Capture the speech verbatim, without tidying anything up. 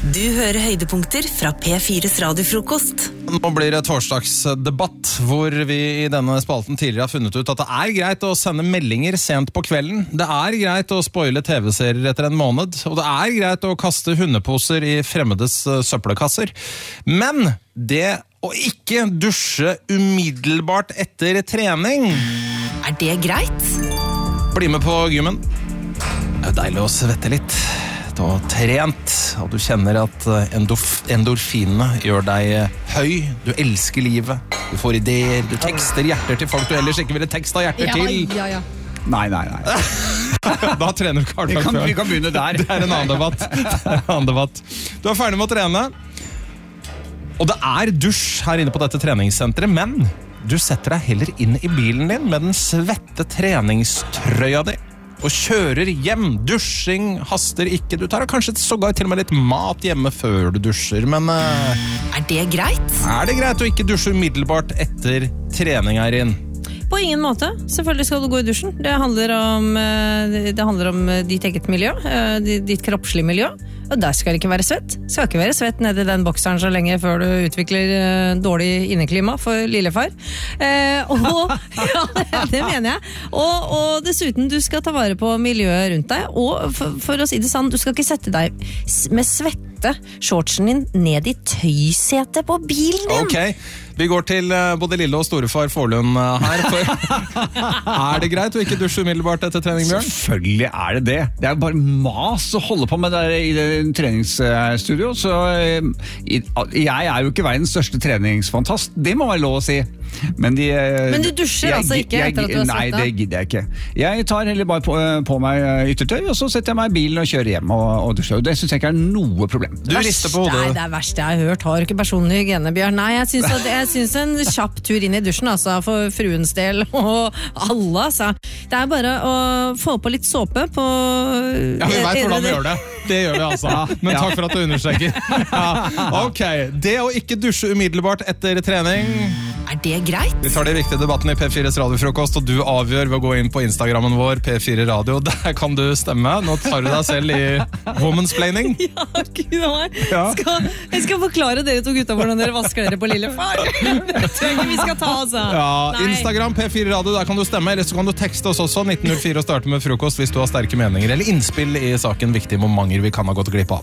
Du hører høydepunkter fra P fires radiofrokost. Nå blir det torsdagsdebatt, hvor vi i denne spalten tidligere har funnet ut at det er greit å sende meldinger sent på kvelden. Det er greit å spoile T V-serier etter en måned, og det er greit å kaste hundeposer i fremmedes søppelkasser. Men det å ikke dusje umiddelbart etter trening... Er det greit? Bli med på gymmen. Det er deilig å svette litt. Du har trent, og du kjenner at endorfinene gjør deg høy. Du elsker livet, du får ideer, du tekster hjerter til folk du ellers ikke ville tekste hjerter ja, til. Ja, ja. Nei, nei, nei. Da trener du kartlag vi, kan, før. vi kan begynne der. Det er en annen debatt. Det er en annen debatt. Du er ferdig med å trene, og det er dusj her inne på dette treningssenteret, men du setter deg heller inn i bilen din med den svette treningstrøya di. Og kjører hjem. Dusjing haster ikke. Du tar kanskje sågar til og med litt mat hjemme før du dusjer, men... Uh, er det greit? Er det greit å ikke dusje umiddelbart etter trening her inn? På ingen måte. Selvfølgelig skal du gå i dusjen. Det handler om, det handler om ditt eget miljø, ditt kroppslige miljø. Og der skal det ikke være svett. Det skal ikke være svett ned i den bokseren så lenge før du utvikler dårlig inneklima for lillefar. Eh, og, ja, det, det mener jeg. Og, og dessuten, du skal ta vare på miljøet rundt deg. Og for, for å si det sånn, du skal ikke sette deg med svette shortsen din ned i tøysetet på bilen din. Ok, vi går til både lille og storefar Forlund her. For er det greit å ikke dusje umiddelbart etter trening, Bjørn? Selvfølgelig er det det. Det er bare mas å holde på med det i det treningsstudio, så jeg er jo ikke verdens største treningsfantast. Det må være lov å si. Men, de, Men du dusjer jeg, altså ikke jeg, etter at du har Nei, svetta? det gidder jeg ikke. Jeg tar heller bare på, på meg yttertøy, og så setter jeg meg i bilen og kjører hjem og, og dusjer. Det synes jeg ikke er noe problem. Du rister på hodet. Nei, det er verst jeg har hørt. Har du ikke personlig hygiene, Bjørn? Nei, jeg synes, at, jeg synes en kjapp tur inn i dusjen, altså, for fruens del og alle, altså. Det er bare å få på litt såpe på... Ja, vi vet hvordan vi gjør det. Det gjør vi altså. Men takk for at du understreker. Ja. Ok, det å ikke dusje umiddelbart etter trening... Er det greit? Vi tar de viktige debattene i P fires radiofrokost, og du avgjør ved å gå inn på Instagrammen vår, P fire Radio. Der kan du stemme. Nå tar du deg selv i womansplaining. Ja, gud, ja. Skal, jeg skal forklare dere to gutta hvordan dere vasker dere på lillefar. Det tror jeg ikke vi skal ta, altså. Ja, Nei. Instagram, P fire Radio, der kan du stemme. Eller så kan du tekste oss også, nitten null fire, og starte med frokost hvis du har sterke meninger eller innspill i saken viktige momenter vi kan ha gått glipp av.